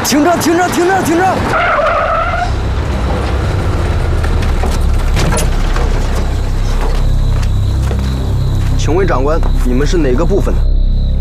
停车！停车！停车！停车！请问长官，你们是哪个部分的？